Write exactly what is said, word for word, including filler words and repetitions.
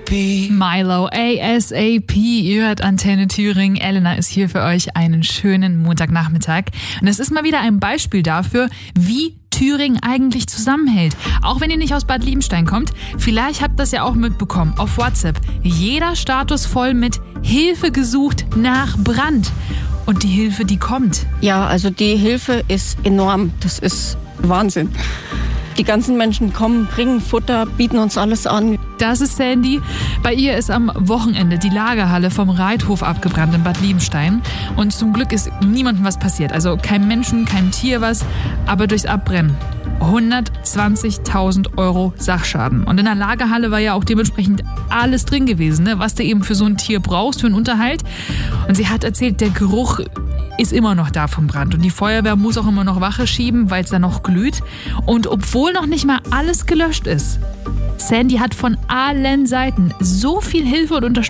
A-S-A-P. Milo, A S A P. Ihr hört Antenne Thüringen. Elena ist hier für euch. Einen schönen Montagnachmittag. Und es ist mal wieder ein Beispiel dafür, wie Thüringen eigentlich zusammenhält. Auch wenn ihr nicht aus Bad Liebenstein kommt, vielleicht habt ihr das ja auch mitbekommen auf WhatsApp. Jeder Status voll mit Hilfe gesucht nach Brand. Und die Hilfe, die kommt. Ja, also die Hilfe ist enorm. Das ist Wahnsinn. Die ganzen Menschen kommen, bringen Futter, bieten uns alles an. Das ist Sandy. Bei ihr ist am Wochenende die Lagerhalle vom Reithof abgebrannt in Bad Liebenstein. Und zum Glück ist niemandem was passiert. Also kein Menschen, kein Tier was. Aber durchs Abbrennen hundertzwanzigtausend Euro Sachschaden. Und in der Lagerhalle war ja auch dementsprechend alles drin gewesen, ne? Was du eben für so ein Tier brauchst, für einen Unterhalt. Und sie hat erzählt, der Geruch ist immer noch da vom Brand. Und die Feuerwehr muss auch immer noch Wache schieben, weil es da noch glüht. Und obwohl noch nicht mal alles gelöscht ist, Sandy hat von allen Seiten so viel Hilfe und Unterstützung